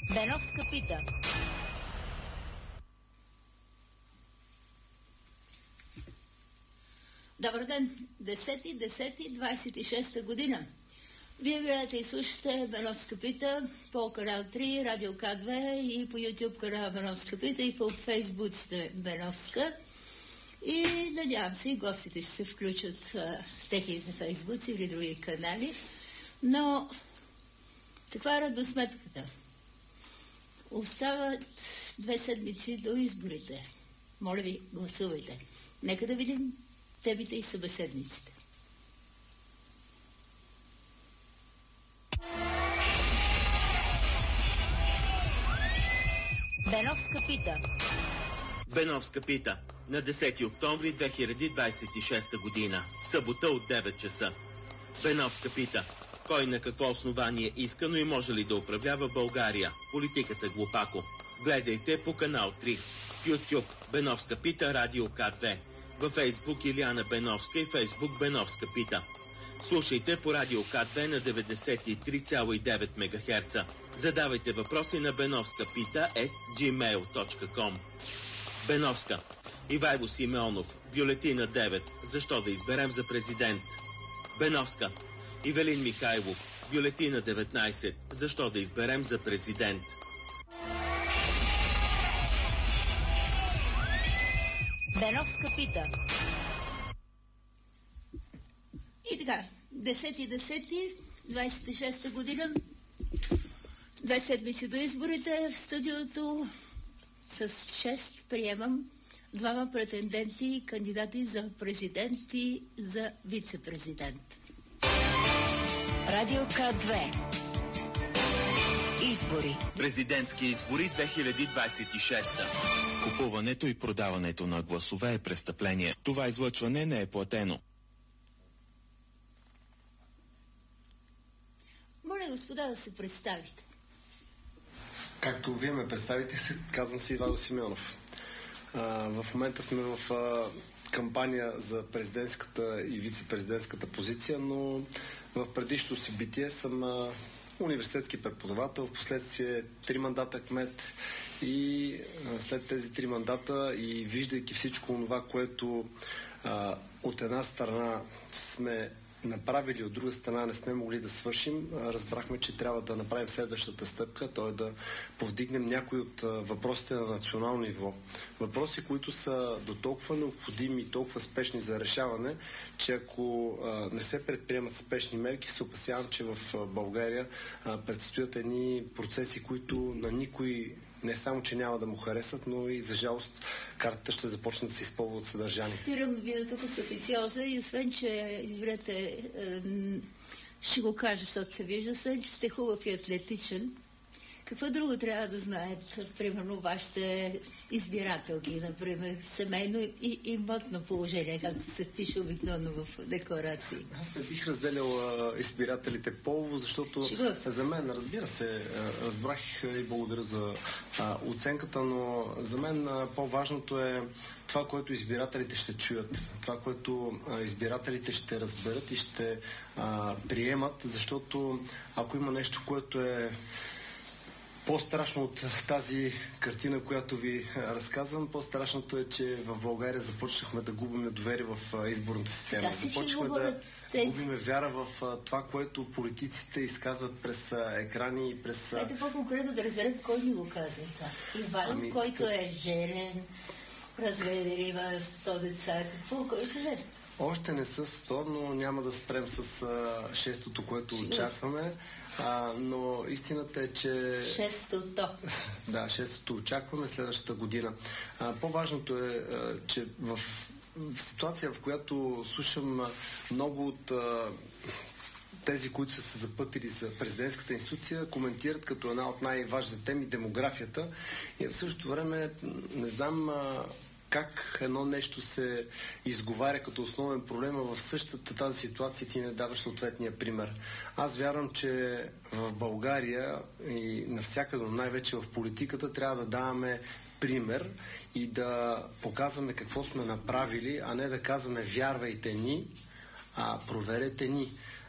Беновска пита. Добър ден! 10.10.26 година. Вие гледате и слушате Беновска пита по канал 3, Радио К2 и по YouTube канал Беновска пита и по Фейсбук сте Беновска. И надявам се и гостите ще се включат в техните фейсбуци или други канали. Но каква е равносметката? Остават 2 седмици до изборите. Моля ви, гласувайте. Нека да видим темите и събеседниците. Беновска пита. Беновска пита. На 10 октомври 2026 година. Събота от 9 часа. Беновска пита. Кой на какво основание иска, но и може ли да управлява България? Политиката глупако. Гледайте по канал 3. В YouTube Беновска пита, Радио К2. Във Фейсбук Илияна Беновска и Фейсбук Беновска пита. Слушайте по Радио К2 на 93,9 МГц. Задавайте въпроси на benovskapita@gmail.com. Беновска. Ивайло Симеонов. Бюлетина 9. Защо да изберем за президент? Беновска. Ивелин Михайлов. Бюлетина 19. Защо да изберем за президент? Беновска пита. И така, 10.10.26 година, 2 седмици до изборите, в студиото с 6 приемам 2 претенденти и кандидати за президент и за вице-президент. Радио К2. Избори. Президентски избори 2026. Купуването и продаването на гласове е престъпление. Това излъчване не е платено. Моля, господа, да се представите. Както вие ме представите, казвам се Ивайло Симеонов. В момента сме в кампания за президентската и вице-президентската позиция, но в предишното си битие съм университетски преподавател, в последствие 3 мандата кмет и след тези 3 мандата и виждайки всичко това, което от една страна сме направили, от друга страна не сме могли да свършим, разбрахме, че трябва да направим следващата стъпка, т.е. да повдигнем някои от въпросите на национално ниво. Въпроси, които са до толкова необходими и толкова спешни за решаване, че ако не се предприемат спешни мерки, се опасявам, че в България предстоят едни процеси, които на никой не само, че няма да му харесат, но и за жалост картата ще започне да се изпълва от съдържание. Цитирам ви тук с официоза и освен, че извинете, ще го кажа, защото се вижда, освен, че сте хубав и атлетичен, какво друго трябва да знаят, примерно, вашите избирателки, например, семейно и имотно положение, както се пише обикновено в декларации? Аз не бих разделял избирателите полово, защото за мен, разбира се, разбрах и благодаря за оценката, но за мен по-важното е това, което избирателите ще чуят, това, което избирателите ще разберат и ще приемат, защото ако има нещо, което е по-страшно от тази картина, която ви разказвам, по-страшното е, че в България започнахме да губим доверие в изборната система. Започнахме да губим вяра в това, което политиците изказват през екрани и през... Хайде по-конкретно да разберем кой ни го казва. Иван, който е женен, разведен, има 100 деца. Какво? Кой е? Още не са 100, но няма да спрем с 6-тото, което очакваме. Но истината е, че... 6-то. Да, 6-то очакваме следващата година. По-важното е, че в ситуация, в която слушам много от тези, които са се запътили за президентската институция, коментират като една от най-важните теми демографията. И в същото време не знам как едно нещо се изговаря като основен проблем, а в същата тази ситуация ти не даваш съответния пример. Аз вярвам, че в България и навсякъде, но най-вече в политиката, трябва да даваме пример и да показваме какво сме направили, а не да казваме вярвайте ни, а проверете ни.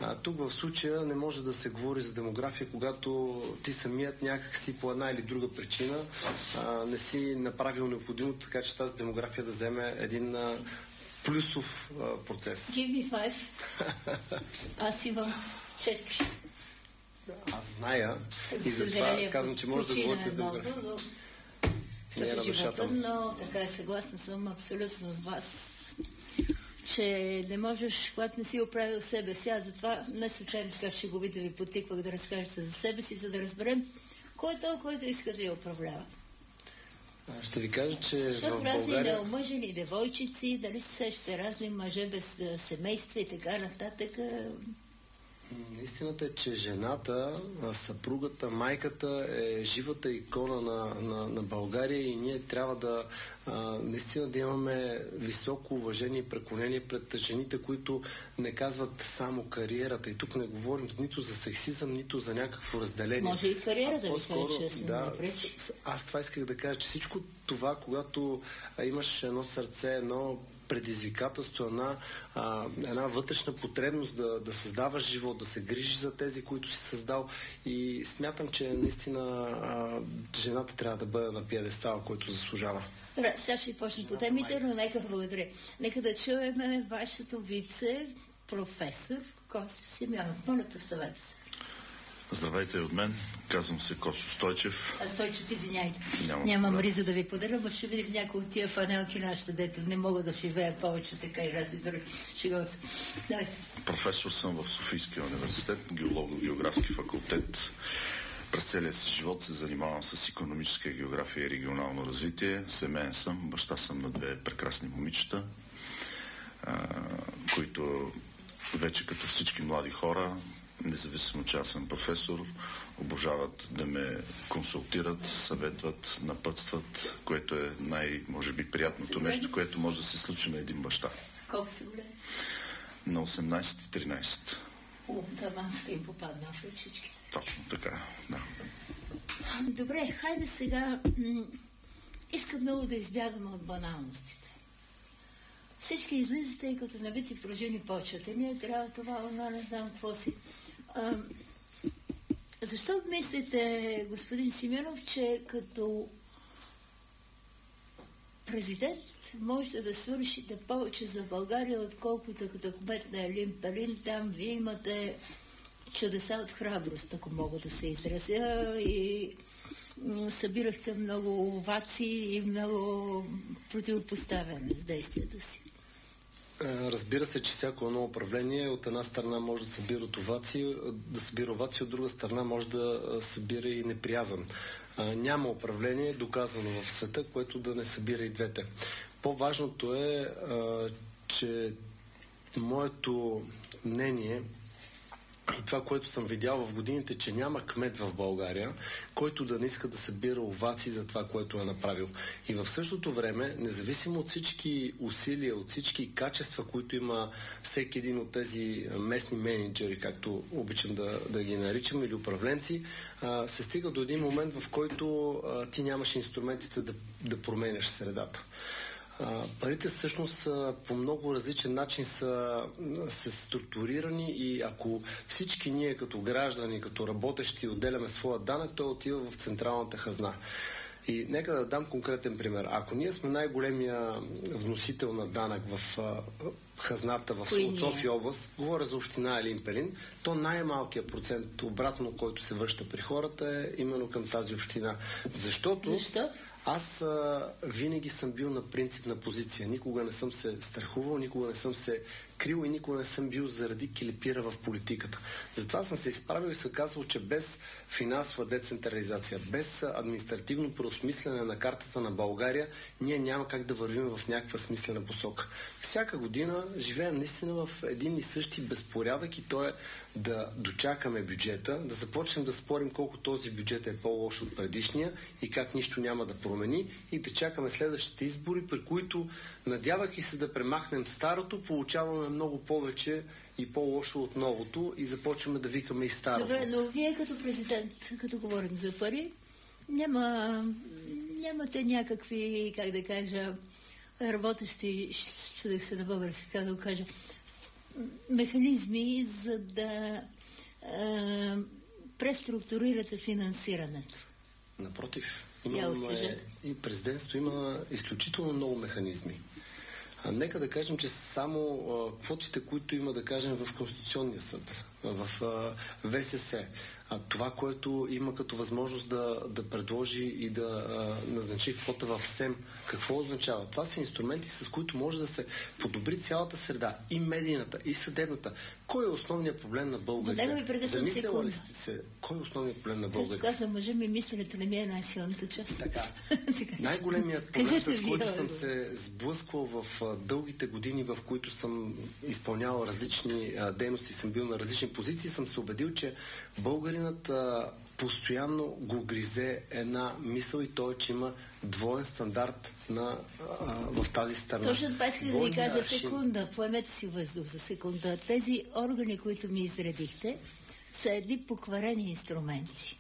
Тук в случая не може да се говори за демография, когато ти самият някак си по една или друга причина не си направил необходимо, така че тази демография да вземе един плюсов процес. Give me 5. Аз имам 4. Аз зная и затова казвам, че може да говорите с демография. В живота, но така съгласна съм абсолютно с вас, че не можеш, когато не си оправил себе си. Аз затова не случайно така шеговито ви потиквах да разкажете за себе си, за да разберем кой е той, който иска да я управлява. Ще ви кажа, че защото в България... разни неомъжени девойчици, дали се сещате, разни мъже без семейства и така нататък. Истината е, че жената, съпругата, майката е живата икона на България и ние трябва да наистина да имаме високо уважение и преклонение пред жените, които не казват само кариерата. И тук не говорим нито за сексизъм, нито за някакво разделение. Може и кариерата да ви кажа честно. Да, аз това исках да кажа, че всичко това, когато имаш едно сърце, едно предизвикателство, една вътрешна потребност да създаваш живот, да се грижиш за тези, които си създал, и смятам, че наистина жената трябва да бъде на пиедестала, който заслужава. Добре, сега ще почнем по темите, но благодаря. Нека да чуем вашето вице, професор Косо Симеонов. Моля, представете се. Здравейте от мен. Казвам се Косо Стойчев. Стойчев, извиняйте. Нямам риза да ви подаря, но ще видим някои от тия фанелки нашите, дето не мога да живея повече така и разни други. Шегувам се. Давайте. Професор съм в Софийския университет, геолого-географски факултет. През целия си живот се занимавам с икономическа география и регионално развитие. Семейен съм, баща съм на 2 прекрасни момичета, които вече като всички млади хора, независимо, че аз съм професор, обожават да ме консултират, съветват, напътстват, което е може би приятното нещо, което може да се случи на един баща. Колко са големи? На 18 и 13. Там аз им попадна в ръчичките. Точно така, да. Добре, хайде сега. Искам много да избягаме от баналностите. Всички излизате и като навити пружини почвате. Ние трябва това, не знам какво си. Защо мислите, господин Симеонов, че като президент можете да свършите повече за България, отколкото като кмет на Елин Пелин? Там вие имате чудеса от храброст, ако мога да се изразя, и събирахте много овации и много противопоставяне с действията си. Разбира се, че всяко едно управление от една страна може да събира овации, от друга страна може да събира и неприязан. Няма управление, доказано в света, което да не събира и двете. По-важното е, че моето мнение и това, което съм видял в годините, че няма кмет в България, който да не иска да събира овации за това, което е направил. И в същото време, независимо от всички усилия, от всички качества, които има всеки един от тези местни менеджери, както обичам да ги наричам, или управленци, се стига до един момент, в който ти нямаш инструментите да променяш средата. Парите всъщност по много различен начин са структурирани и ако всички ние като граждани, като работещи отделяме своя данък, той отива в централната хазна. И нека да дам конкретен пример. Ако ние сме най-големия вносител на данък в хазната в София област, говоря за община Елин Пелин, то най-малкият процент обратно, който се връща при хората, е именно към тази община. Защо? Аз винаги съм бил на принципна позиция. Никога не съм се страхувал, никога не съм се крил и никога не съм бил заради келепира в политиката. Затова съм се изправил и съм казвал, че без финансова децентрализация, без административно преосмислене на картата на България, ние няма как да вървим в някаква смислена посока. Всяка година живеем наистина в един и същи безпорядък и то е да дочакаме бюджета, да започнем да спорим колко този бюджет е по-лош от предишния и как нищо няма да промени и да чакаме следващите избори, при които, надявайки се да премахнем старото, получаваме много повече и по-лошо от новото и започваме да викаме и старото. Добре, но вие като президент, като говорим за пари, нямате някакви, как да кажа, работещи, чудех се на български, как да го кажа, механизми, за да преструктурирате финансирането? Напротив, и президентството има изключително много механизми. Нека да кажем, че само квотите, които има, да кажем, в Конституционния съд, в ВСС, това, което има като възможност да предложи и да назначи квота в СЕМ, какво означава? Това са инструменти, с които може да се подобри цялата среда, и медийната, и съдебната. Кой е основният проблем на българите? Да ви прекъсвам секунда. Кой е основният проблем на българите? Като казвам, мъжа ми, мисленето не ми е най-силната част. Така. Най-големият проблем, с който съм се сблъсквал в дългите години, в които съм изпълнявал различни дейности, съм бил на различни позиции, съм се убедил, че българинът постоянно го гризе една мисъл, и то е, че има двоен стандарт в тази страна. Точно това исках да ви кажа. Секунда, поемете си въздух за секунда. Тези органи, които ми изредихте, са едни покварени инструменти.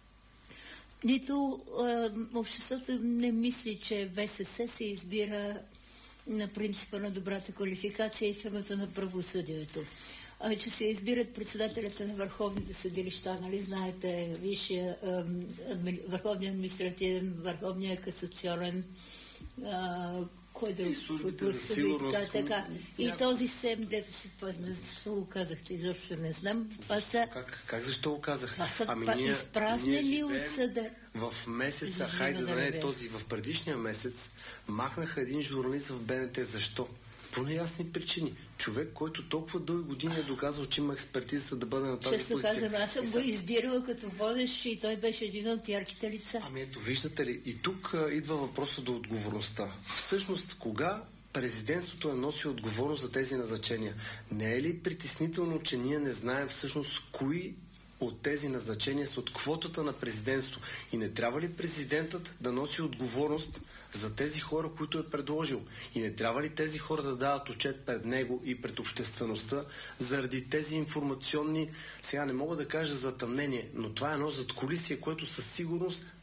Нито обществото не мисли, че ВСС се избира на принципа на добрата квалификация и в името на правосъдието. Че се избират председателите на върховните съдилища, нали знаете, Висшия, Върховния административен, Върховния касационен, кой друг? Службите за сигурност. Така. И този СЕМ, дето си го казахте, изобщо не знам. Това са... Как защо го казах? Това са изпразнени от съда. В месеца, хайде да не е този, в предишния месец, махнаха един журналист в БНТ. Защо? По неясни причини. Човек, който толкова дълги години е доказал, че има експертизата да бъде на тази позиция. Често казвам, аз съм го избирала като водещ и той беше един от ярките лица. Ето, виждате ли, и тук идва въпроса до отговорността. Всъщност, кога президентството е носи отговорност за тези назначения? Не е ли притеснително, че ние не знаем всъщност кои от тези назначения са от квотата на президентството? И не трябва ли президентът да носи отговорност за тези хора, които е предложил? И не трябва ли тези хора да дават отчет пред него и пред обществеността заради тези информационни, сега не мога да кажа затъмнение, но това е едно задкулисие, което със сигурност